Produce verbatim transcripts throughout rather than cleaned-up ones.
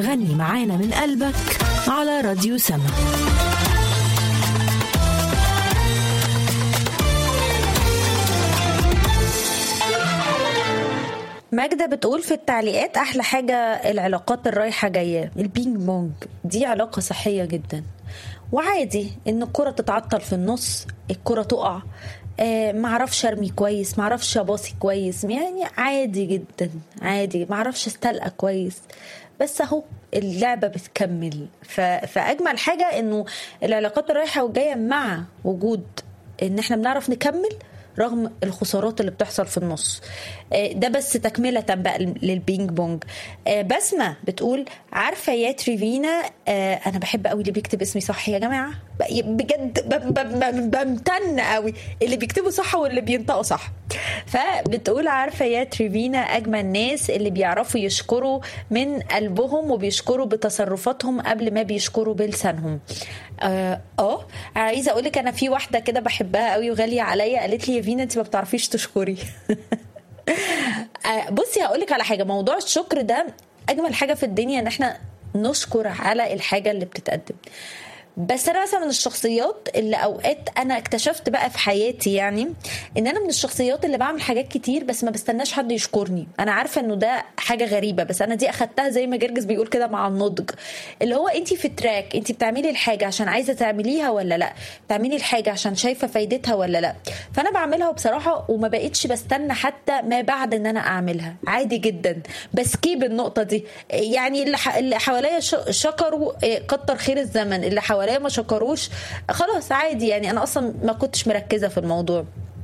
غني معانا من قلبك على راديو سما. ماجدة بتقول في التعليقات أحلى حاجة العلاقات الرايحة جاية، البينج بونج دي علاقة صحية جدا، وعادي إن الكرة تتعطل في النص، الكرة تقع، آه معرفش ارمي كويس، معرفش اباصي كويس، يعني عادي جدا، عادي معرفش استلقى كويس، بس اهو اللعبة بتكمل. فأجمل حاجة إنه العلاقات الرايحة والجاية مع وجود إن احنا بنعرف نكمل رغم الخسارات اللي بتحصل في النص. ده بس تكملة بقى للبينج بونج. بسمة بتقول عارفة يا تريفينا، أنا بحب قوي اللي بيكتب اسمي صح يا جماعة، بجد بمتن قوي اللي بيكتبوا صح واللي بينطقوا صح. فبتقول عارفة يا تريفينا أجمل ناس اللي بيعرفوا يشكروا من قلبهم وبيشكروا بتصرفاتهم قبل ما بيشكروا بلسانهم. اه, آه. عايزة أقولك أنا في واحدة كده بحبها قوي وغالية عليا، قالت لي يا فينا أنت ما بتعرفيش تشكري. بصي هقولك على حاجة، موضوع الشكر ده أجمل حاجة في الدنيا، إن احنا نشكر على الحاجة اللي بتتقدم. بس انا مثلا من الشخصيات اللي اوقات انا اكتشفت بقى في حياتي، يعني ان انا من الشخصيات اللي بعمل حاجات كتير بس ما بستناش حد يشكرني. انا عارفه انه ده حاجه غريبه، بس انا دي اخدتها زي ما جرجس بيقول كده مع النضج، اللي هو انت في تراك، انت بتعملي الحاجه عشان عايزه تعمليها ولا لا، بتعملي الحاجه عشان شايفه فايدتها ولا لا. فانا بعملها بصراحه وما بقيتش بستنى حتى ما بعد ان انا اعملها، عادي جدا. بس كيب النقطه دي، يعني اللي حواليا شكروا كتر خير الزمن، اللي حواليا ما شكروش خلاص عادي، يعني انا اصلا ما كنتش مركزه في الموضوع.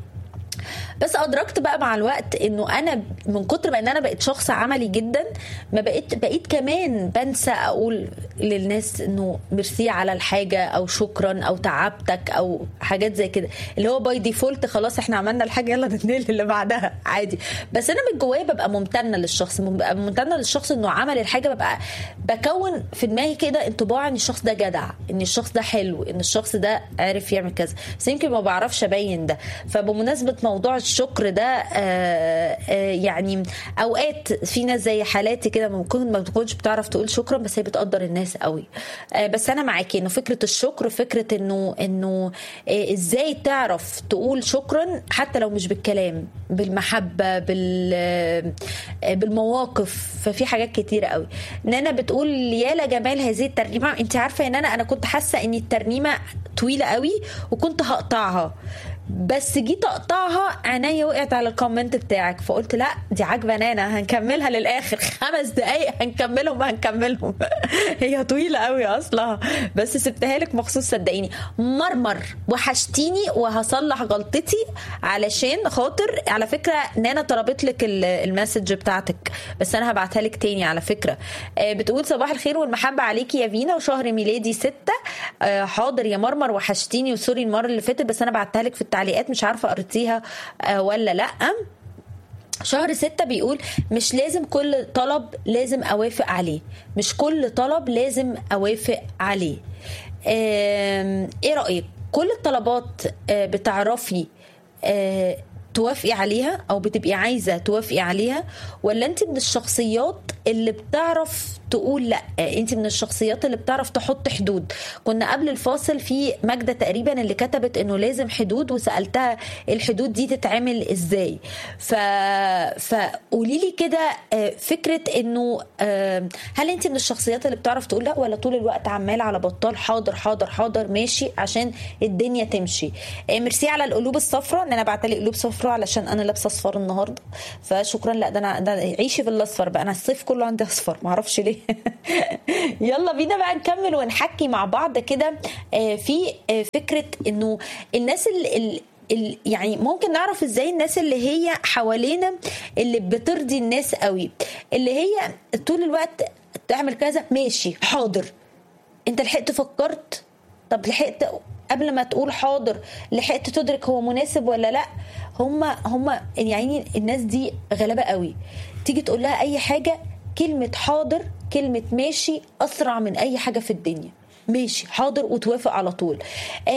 بس ادركت بقى مع الوقت انه انا من كتر ما ان انا بقيت شخص عملي جدا، ما بقيت بقيت كمان بنسى اقول للناس انه ميرسي على الحاجه او شكرا او تعبتك او حاجات زي كده، اللي هو باي ديفولت خلاص احنا عملنا الحاجه يلا نتنقل اللي بعدها عادي. بس انا من جوايا ببقى ممتنه للشخص، ببقى ممتنه للشخص انه عمل الحاجه، ببقى بكون في دماغي كده انطباع ان الشخص ده جدع، ان الشخص ده حلو، ان الشخص ده عارف يعمل كذا، بس يمكن ما بعرفش ابين ده. فبمناسبه موضوع الشكر ده، آآ آآ يعني اوقات في ناس زي حالاتي كده ممكن ما تكونش بتعرف تقول شكرا، بس هي بتقدر الناس قوي. بس انا معاكي انه فكره الشكر، فكره انه انه ازاي تعرف تقول شكرا حتى لو مش بالكلام، بالمحبه، بال بالمواقف. ففي حاجات كتيره قوي. نانا بتقول يا لجمال هذه الترنيمه، انت عارفه ان انا انا كنت حاسه ان الترنيمه طويله قوي وكنت هقطعها، بس جيت اقطعها عينيا وقعت على الكومنت بتاعك، فقلت لا دي عجبة نانا هنكملها للاخر، خمس دقايق هنكملهم هنكملهم هي طويلة قوي اصلا بس سبتها لك مخصوص. صدقيني مرمر وحشتيني وهصلح غلطتي علشان خاطر. على فكرة نانا طلبت لك المسج بتاعتك بس انا هبعتها لك تاني على فكرة. بتقول صباح الخير والمحبة عليكي يا فينا، وشهر ميلادي ستة. حاضر يا مرمر وحشتيني، وسوري المرة اللي فاتت بس انا بعتها لك في التعليقات، مش عارفة قريتيها ولا لا. شهر ستة بيقول مش لازم كل طلب لازم اوافق عليه، مش كل طلب لازم اوافق عليه. ايه رأيك؟ كل الطلبات بتعرفي توافقي عليها او بتبقي عايزة توافقي عليها، ولا انت من الشخصيات اللي بتعرف تقول لا؟ انت من الشخصيات اللي بتعرف تحط حدود. كنا قبل الفاصل في ماجدة تقريبا اللي كتبت انه لازم حدود، وسألتها الحدود دي تتعمل ازاي. ف... فقولي لي كده فكرة انه هل انت من الشخصيات اللي بتعرف تقول لا، ولا طول الوقت عمال على بطال حاضر حاضر حاضر ماشي عشان الدنيا تمشي؟ ميرسي على القلوب الصفراء، ان انا بعتلي قلوب صفراء علشان انا لابسه اصفر النهارده، فشكرا. لا ده انا ده عيشي في الاصفر بقى، انا الصيف كله عندي اصفر معرفش ليه. يلا بينا بقى نكمل ونحكي مع بعض كده في فكره انه الناس اللي يعني ممكن نعرف ازاي الناس اللي هي حوالينا اللي بترضي الناس قوي، اللي هي طول الوقت تعمل كذا ماشي حاضر. انت لحقت فكرت؟ طب لحقت قبل ما تقول حاضر لحقت تدرك هو مناسب ولا لا؟ هما هما يعني الناس دي غلابة قوي، تيجي تقول لها اي حاجة كلمة حاضر كلمة ماشي اسرع من اي حاجة في الدنيا. ماشي حاضر وتوافق على طول. آه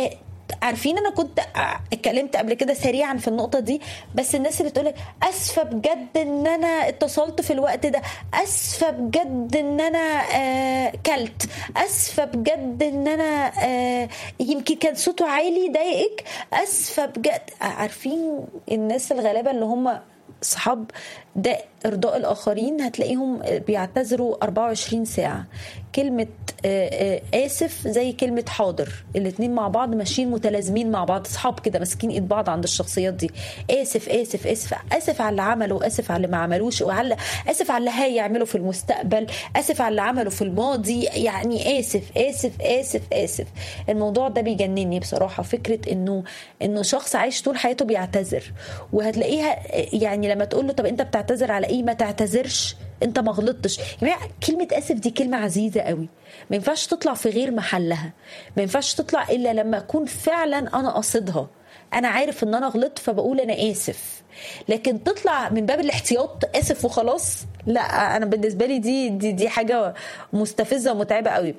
عارفين انا كنت اتكلمت قبل كده سريعا في النقطه دي، بس الناس اللي تقولك اسفه بجد ان انا اتصلت في الوقت ده، اسفه بجد ان انا آه كلت، اسفه بجد ان انا آه يمكن كان صوته عالي ضايقك، اسفه بجد. عارفين الناس الغلابه اللي هم صحاب ده ارضاء الاخرين هتلاقيهم بيعتذروا أربعة وعشرين ساعه. كلمه اسف زي كلمه حاضر، الاتنين مع بعض ماشيين متلازمين مع بعض، صحاب كده ماسكين ايد بعض عند الشخصيات دي. اسف اسف اسف اسف على اللي عمله، اسف على اللي ما عملوش، وعلى اسف على اللي هيعمله في المستقبل، اسف على اللي عمله في الماضي. يعني اسف اسف اسف اسف. الموضوع ده بيجنني بصراحه، فكره انه انه شخص عايش طول حياته بيعتذر، وهتلاقيها يعني لما تقول له طب انت بتعتذر على ايه؟ ما تعتذرش، انت ما غلطتش. يعني كلمه اسف دي كلمه عزيزه قوي، ما ينفعش تطلع في غير محلها، ما ينفعش تطلع الا لما اكون فعلا انا قصدها، انا عارف ان انا غلطت فبقول انا اسف. لكن تطلع من باب الاحتياط اسف وخلاص، لا، انا بالنسبه لي دي دي دي حاجه مستفزه ومتعبه قوي.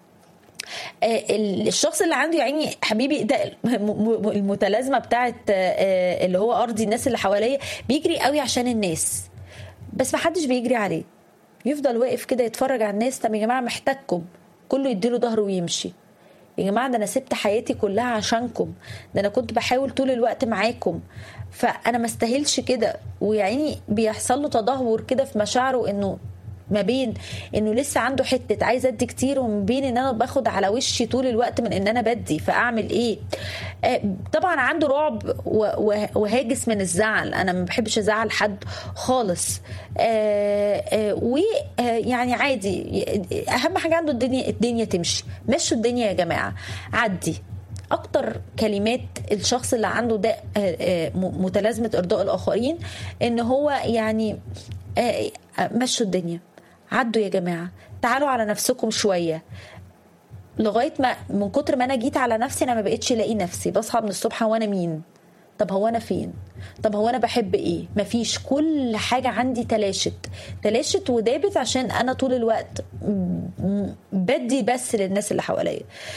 الشخص اللي عنده يعني حبيبي ده المتلازمه بتاعت اللي هو ارضي الناس اللي حواليا، بيجري قوي عشان الناس بس ما حدش بيجري عليه، يفضل واقف كده يتفرج على الناس. طب يا جماعه محتاجكم، كله يديله ظهره ويمشي. يا جماعه ده انا سبت حياتي كلها عشانكم، ده انا كنت بحاول طول الوقت معاكم، فانا ما استاهلش كده. ويعني بيحصل له تدهور كده في مشاعره، انه ما بين انه لسه عنده حته عايز ادي كتير، وما بين ان انا باخد على وشي طول الوقت من ان انا بدي، فاعمل ايه؟ آه طبعا عنده رعب وهاجس من الزعل، انا ما بحبش ازعل حد خالص. آه آه ويعني عادي، اهم حاجه عنده الدنيا الدنيا تمشي. مشوا الدنيا يا جماعه، عدي. اكتر كلمات الشخص اللي عنده ده متلازمه ارضاء الاخرين ان هو يعني مشوا الدنيا، عدوا يا جماعه، تعالوا على نفسكم شويه. لغايه ما من كتر ما انا جيت على نفسي انا ما بقتش الاقي نفسي، بصحى من الصبح وانا مين؟ طب هو انا فين؟ طب هو انا بحب ايه؟ مفيش، كل حاجه عندي تلاشت تلاشت ودابت، عشان انا طول الوقت بدي بس للناس اللي حواليا.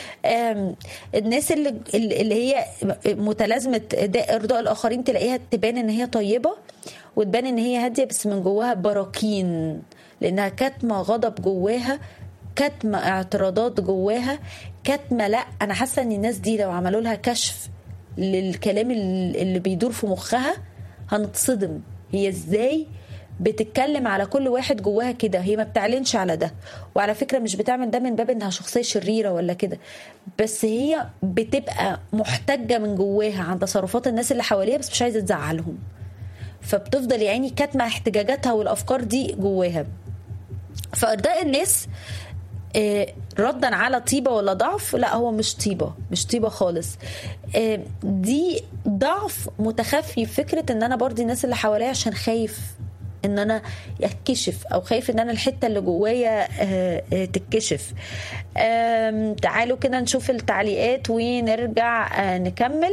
الناس اللي اللي هي متلازمه ارضاء الاخرين تلاقيها تبان ان هي طيبه وتبان ان هي هاديه، بس من جواها براكين، لانها كاتمه غضب جواها، كاتمه اعتراضات جواها، كاتمه. لا انا حاسه ان الناس دي لو عملوا لها كشف للكلام اللي بيدور في مخها هنتصدم. هي ازاي بتتكلم على كل واحد جواها كده؟ هي ما بتعلنش على ده، وعلى فكرة مش بتعمل ده من باب انها شخصية شريرة ولا كده، بس هي بتبقى محتجة من جواها عن تصرفات الناس اللي حواليها، بس مش عايزة تزعلهم، فبتفضل يعني كاتمة احتجاجاتها والافكار دي جواها. فارضاء الناس ردا على طيبة ولا ضعف؟ لا، هو مش طيبة، مش طيبة خالص. دي ضعف متخفي، فكرة ان انا برضي الناس اللي حواليا عشان خايف ان انا يتكشف، او خايف ان انا الحتة اللي جوايا تتكشف. تعالوا كده نشوف التعليقات ونرجع نكمل.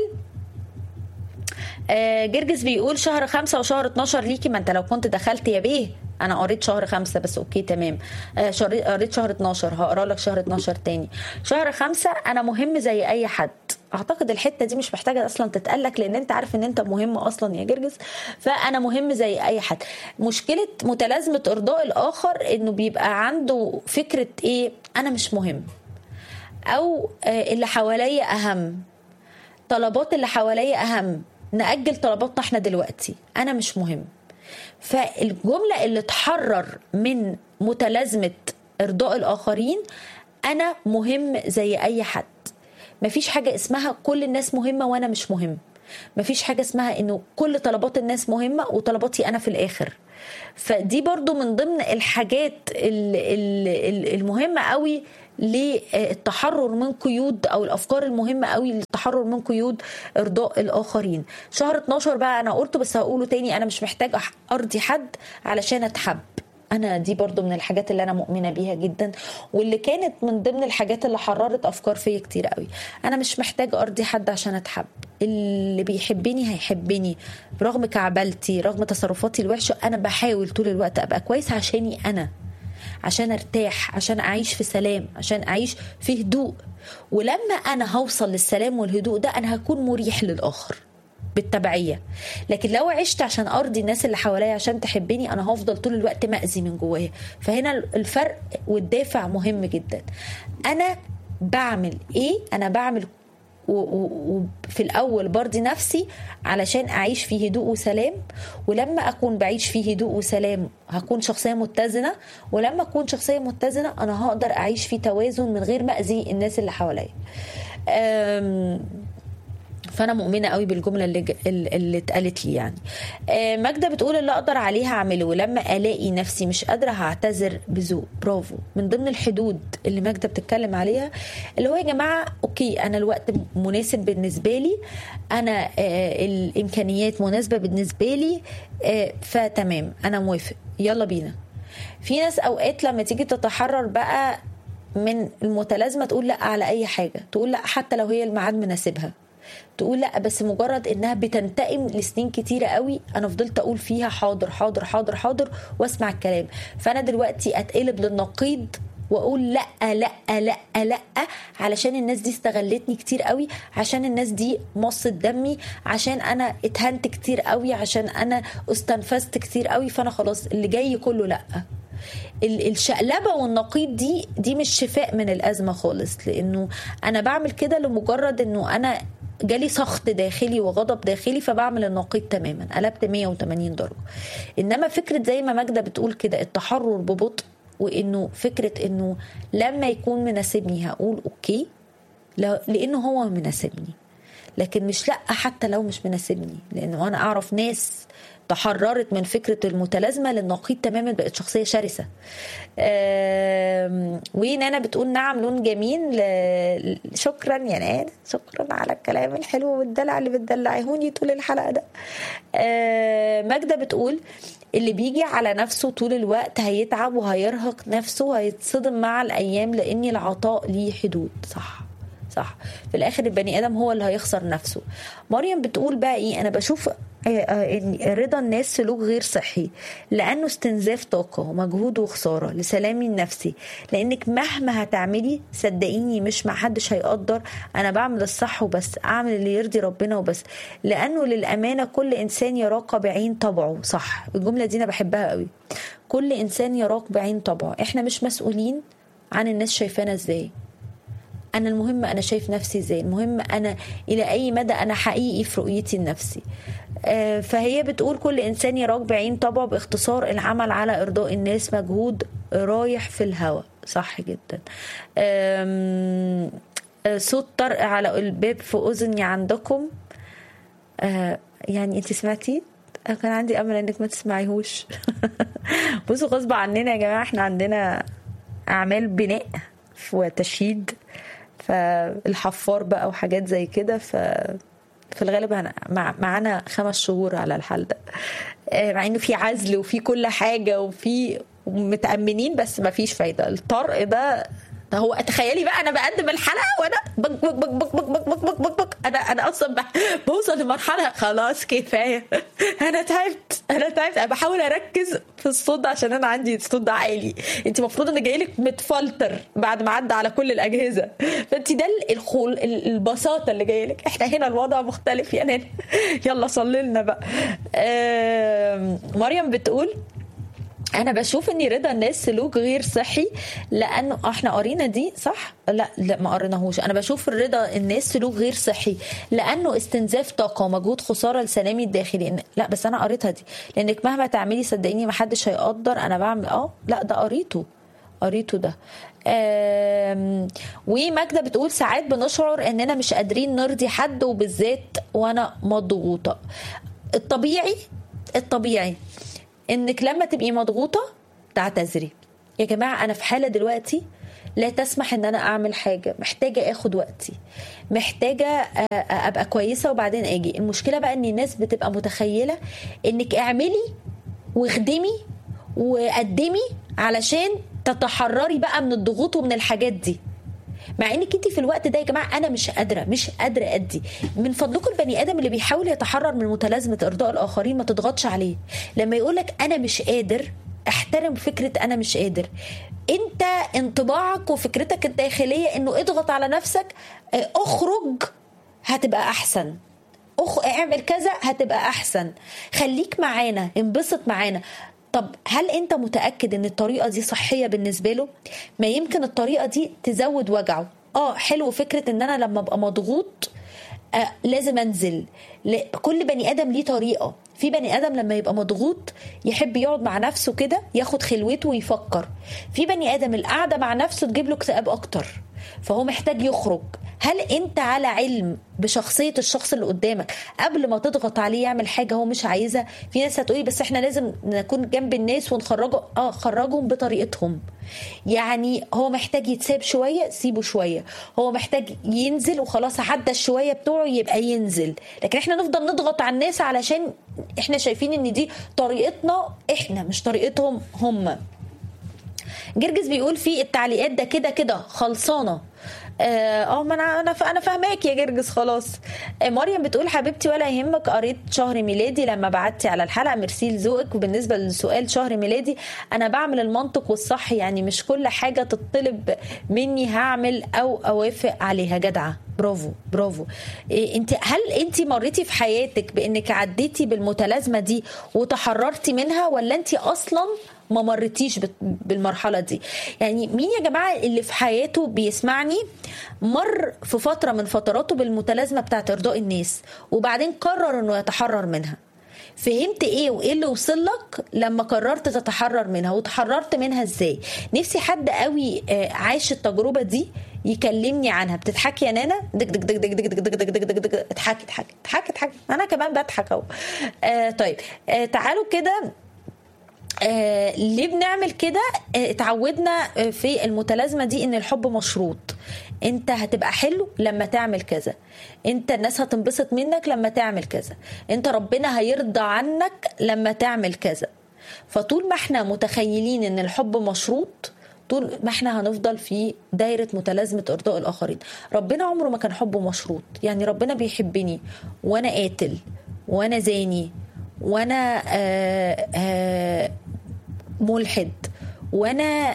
جرجس بيقول شهر خمسة وشهر اتناشر ليكي. ما انت لو كنت دخلت يا بيه، انا قريت شهر خمسة بس اوكي تمام. قريت شهر اتناشر، هقرا لك شهر اتناشر تاني. شهر خمسة انا مهم زي اي حد. اعتقد الحته دي مش محتاجه اصلا تتقالك، لان انت عارف ان انت مهم اصلا يا جرجس. فانا مهم زي اي حد. مشكله متلازمه ارضاء الاخر انه بيبقى عنده فكره ايه؟ انا مش مهم، او اللي حواليا اهم، طلبات اللي حواليا اهم، نأجل طلباتنا احنا دلوقتي، انا مش مهم. فالجملة اللي تحرر من متلازمة ارضاء الاخرين انا مهم زي اي حد. مفيش حاجة اسمها كل الناس مهمة وانا مش مهم، مفيش حاجة اسمها انه كل طلبات الناس مهمة وطلباتي انا في الاخر. فدي برضو من ضمن الحاجات المهمة قوي للتحرر من قيود، او الافكار المهمه قوي للتحرر من قيود ارضاء الاخرين. شهر اتناشر بقى انا قلته بس هقوله تاني، انا مش محتاج ارضي حد علشان اتحب. انا دي برضو من الحاجات اللي انا مؤمنه بيها جدا، واللي كانت من ضمن الحاجات اللي حررت افكار فيا كتير قوي. انا مش محتاج ارضي حد عشان اتحب. اللي بيحبني هيحبني رغم كعبلتي، رغم تصرفاتي الوحشه. انا بحاول طول الوقت ابقى كويس عشاني انا، عشان ارتاح، عشان اعيش في سلام، عشان اعيش في هدوء. ولما انا هوصل للسلام والهدوء ده انا هكون مريح للاخر بالتبعية. لكن لو عشت عشان ارضي الناس اللي حواليا عشان تحبني انا هفضل طول الوقت مأذي من جوايا. فهنا الفرق والدافع مهم جدا. انا بعمل ايه؟ انا بعمل وفي الأول برضي نفسي علشان أعيش في هدوء وسلام، ولما أكون بعيش في هدوء وسلام هكون شخصية متزنة، ولما أكون شخصية متزنة أنا هقدر أعيش في توازن من غير ما أذي الناس اللي حواليا. فانا مؤمنه قوي بالجمله اللي اللي اتقالت لي. يعني ماجده بتقول اللي اقدر عليها اعمله، ولما الاقي نفسي مش قادره هعتذر بذوق. برافو. من ضمن الحدود اللي ماجده بتتكلم عليها اللي هو يا جماعه اوكي انا الوقت مناسب بالنسبه لي، انا الامكانيات مناسبه بالنسبه لي، فتمام انا موافق يلا بينا. في ناس اوقات لما تيجي تتحرر بقى من المتلازمه تقول لا على اي حاجه، تقول لا حتى لو هي الميعاد مناسبها، تقول لا بس مجرد انها بتنتقم لسنين كتيره قوي انا فضلت اقول فيها حاضر حاضر حاضر حاضر واسمع الكلام. فانا دلوقتي اتقلب للنقيض واقول لا لا لا لا علشان الناس دي استغلتني كتير قوي، عشان الناس دي مصت دمي، عشان انا اتهنت كتير قوي، عشان انا استنفذت كتير قوي، فانا خلاص اللي جاي كله لا. الشقلبة والنقيض دي دي مش شفاء من الأزمة خالص، لأنه أنا بعمل كده لمجرد أنه أنا جالي سخط داخلي وغضب داخلي فبعمل النقيض تماما، قلبت مية وتمانين درجة. إنما فكرة زي ما ماجدة بتقول كده التحرر ببطء، وإنه فكرة إنه لما يكون مناسبني هقول أوكي لأنه هو مناسبني، لكن مش لأ حتى لو مش مناسبني. لأنه أنا أعرف ناس تحررت من فكرة المتلازمة للنقيض تماما، بقت شخصية شرسة. ونانا بتقول نعم لون جميل. شكرا يا نانا، شكرا على الكلام الحلو والدلع اللي بتدلعيهوني طول الحلقة ده. ماجدة بتقول اللي بيجي على نفسه طول الوقت هيتعب وهيرهق نفسه وهيتصدم مع الأيام، لأن العطاء ليه حدود. صح صح، في الاخر البني ادم هو اللي هيخسر نفسه. مريم بتقول بقى ايه، انا بشوف ان رضا الناس سلوك غير صحي لانه استنزاف طاقه ومجهود وخساره لسلامي النفسي، لانك مهما هتعملي صدقيني مش ما حدش هيقدر، انا بعمل الصح وبس، اعمل اللي يرضي ربنا وبس، لانه للامانه كل انسان يراق بعين طبعه. صح، الجمله دي انا بحبها قوي، كل انسان يراق بعين طبعه. احنا مش مسؤولين عن الناس شايفانا ازاي، أنا المهم أنا شايف نفسي إزاي، المهم أنا إلى أي مدى أنا حقيقي في رؤيتي لنفسي. آه فهي بتقول كل إنسان يراق بعين طبعه، باختصار العمل على إرضاء الناس مجهود رايح في الهواء. صح جدا. آه صوت طرق على الباب في أذني عندكم. آه يعني أنت سمعتي؟ كان عندي أمل أنك ما تسمعيهوش. بصوا غصب عننا يا جماعة، احنا عندنا أعمال بناء وتشييد، فالحفار بقى وحاجات زي كده، ف في الغالب معانا خمس شهور على الحال ده، مع انه في عزل وفي كل حاجه وفي متأمنين، بس ما فيش فايده. الطرق ده هو تخيلي بقى انا بقدم الحلقه وانا بك بك بك بك بك بك بك بك بك انا انا اصلا بوصل لمرحله خلاص كفايه، انا تعبت انا تعبت انا بحاول اركز في الصوت عشان انا عندي الصوت ده عالي. انت المفروض ان جايلك متفلتر بعد ما عدى على كل الاجهزه، فانت ده الخول البساطه اللي جايلك. احنا هنا الوضع مختلف يا نانا، يلا صلي لنا بقى. مريم بتقول انا بشوف ان رضا الناس سلوك غير صحي لانه احنا قرينا دي صح؟ لا لا ما قريناهوش. انا بشوف الرضا الناس سلوك غير صحي لانه استنزاف طاقه ومجهود خساره لسلامي الداخلي. لا بس انا قريتها دي، لانك مهما تعملي صدقيني ما حدش هيقدر انا بعمل. اه لا ده قريته قريته ده. وماجدة بتقول ساعات بنشعر اننا مش قادرين نرضي حد، وبالذات وانا مضغوطه. الطبيعي الطبيعي انك لما تبقي مضغوطه تعتذري. يا جماعه انا في حاله دلوقتي لا تسمح ان انا اعمل حاجه، محتاجه اخد وقتي، محتاجه ابقى كويسه وبعدين اجي. المشكله بقى ان الناس بتبقى متخيله انك اعملي واخدمي وقدمي علشان تتحرري بقى من الضغوط ومن الحاجات دي، مع انك انت في الوقت ده يا جماعه انا مش قادره مش قادره ادي. من فضلكم البني ادم اللي بيحاول يتحرر من متلازمه ارضاء الاخرين ما تضغطش عليه. لما يقولك انا مش قادر احترم فكرة انا مش قادر. انت انطباعك وفكرتك الداخلية انه اضغط على نفسك، اخرج هتبقى احسن، أخ... اعمل كذا هتبقى احسن، خليك معانا، انبسط معانا. طب هل انت متأكد ان الطريقة دي صحية بالنسبة له؟ ما يمكن الطريقة دي تزود وجعه. اه حلو فكرة ان انا لما ابقى مضغوط آه لازم انزل. كل بني ادم ليه طريقة. في بني ادم لما يبقى مضغوط يحب يقعد مع نفسه كده ياخد خلوته ويفكر. في بني ادم القعدة مع نفسه تجيب له اكتئاب اكتر، فهو محتاج يخرج. هل انت على علم بشخصية الشخص اللي قدامك قبل ما تضغط عليه يعمل حاجة هو مش عايزها؟ في ناس هتقولي بس احنا لازم نكون جنب الناس ونخرجه. اه خرجهم بطريقتهم. يعني هو محتاج يتساب شوية، سيبه شوية. هو محتاج ينزل وخلاص عدى الشوية بتوعه يبقى ينزل. لكن احنا نفضل نضغط على الناس علشان احنا شايفين ان دي طريقتنا احنا مش طريقتهم هم. جرجس بيقول في التعليقات ده كده كده خلصانه. اه ما انا انا انا فاهماك يا جرجس خلاص. آه مريم بتقول حبيبتي ولا يهمك، قريت شهر ميلادي لما بعتي على الحلقه، ميرسي لذوقك. وبالنسبه للسؤال شهر ميلادي انا بعمل المنطق والصح، يعني مش كل حاجه تطلب مني هعمل او اوافق عليها. جدعه، برافو برافو. إيه انت هل انت مريتي في حياتك بانك عديتي بالمتلازمه دي وتحررتي منها، ولا انت اصلا ما مرتيش بالمرحله دي؟ يعني مين يا جماعه اللي في حياته بيسمعني مر في فتره من فتراته بالمتلازمه بتاعه ارضاء الناس وبعدين قرر انه يتحرر منها؟ فهمت ايه وايه اللي وصل لك لما قررت تتحرر منها، وتحررت منها ازاي؟ نفسي حد قوي عايش التجربه دي يكلمني عنها. بتضحكي يا نانا؟ دك دك دك دك دك دك دك دك دك دك اضحكي اضحكي اضحكي اضحكي انا كمان بضحك اهو. آه طيب آه تعالوا كده. آه ليه بنعمل كده؟ آه اتعودنا في المتلازمه دي ان الحب مشروط. انت هتبقى حلو لما تعمل كذا، انت الناس هتنبسط منك لما تعمل كذا، انت ربنا هيرضى عنك لما تعمل كذا. فطول ما احنا متخيلين ان الحب مشروط، طول ما احنا هنفضل في دايرة متلازمة ارضاء الاخرين. ربنا عمره ما كان حبه مشروط. يعني ربنا بيحبني وانا قاتل وانا زاني وانا آآ آآ ملحد وانا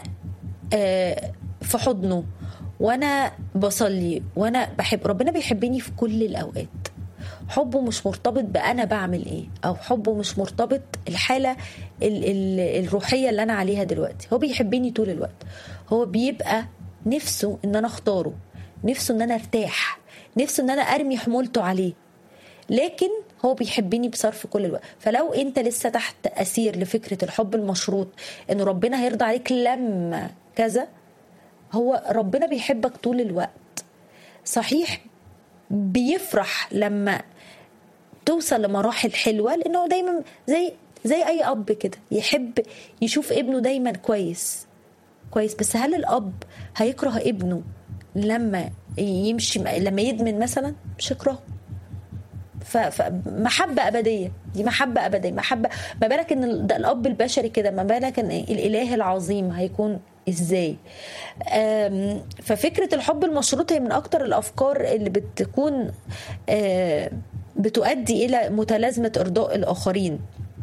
في حضنه وانا بصلي وانا بحب. ربنا بيحبني في كل الاوقات. حبه مش مرتبط بانا بعمل ايه، او حبه مش مرتبط الحاله ال ال الروحيه اللي انا عليها دلوقتي. هو بيحبني طول الوقت. هو بيبقى نفسه ان انا اختاره، نفسه ان انا ارتاح، نفسه ان انا ارمي حمولته عليه، لكن هو بيحبني بصرف كل الوقت. فلو انت لسه تحت اسير لفكره الحب المشروط، انه ربنا هيرضى عليك لما كذا، هو ربنا بيحبك طول الوقت. صحيح بيفرح لما توصل لمراحل حلوة، لأنه دايما زي زي أي أب كده يحب يشوف ابنه دايما كويس كويس. بس هل الأب هيكره ابنه لما يمشي، لما يدمن مثلا؟ مش يكرهه. فمحبة أبدية، دي محبة أبدية، محبة. ما بالك إن ده الأب البشري كده، ما بالك إن الإله العظيم هيكون ازاي؟ ففكرة الحب المشروط هي من اكتر الافكار اللي بتكون بتؤدي الى متلازمة ارضاء الاخرين.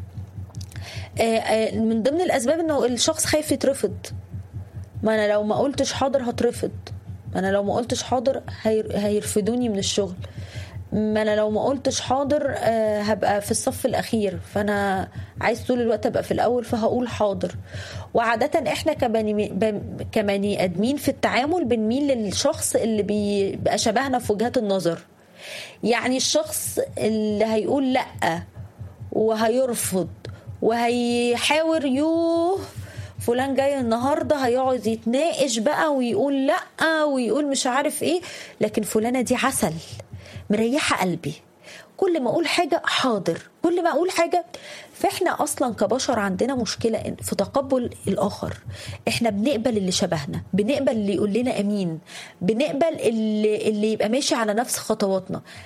من ضمن الاسباب انه الشخص خايف يترفض. ما انا لو ما قلتش حاضر هترفض، ما انا لو ما قلتش حاضر هيرفدوني من الشغل، ما انا لو ما قلتش حاضر هبقى في الصف الاخير، فانا عايز طول الوقت ابقى في الاول فهقول حاضر. وعاده احنا كبني كبني ادمين في التعامل بنميل للشخص اللي بيبقى شبهنا في وجهات النظر. يعني الشخص اللي هيقول لا وهيرفض وهيحاور، يوه فلان جاي النهارده هيقعد يتناقش بقى ويقول لا ويقول مش عارف ايه، لكن فلانه دي عسل مريحة قلبي، كل ما أقول حاجة حاضر، كل ما أقول حاجة. فإحنا أصلا كبشر عندنا مشكلة في تقبل الآخر. إحنا بنقبل اللي شبهنا، بنقبل اللي يقول لنا أمين، بنقبل اللي, اللي يبقى ماشي على نفس خطواتنا.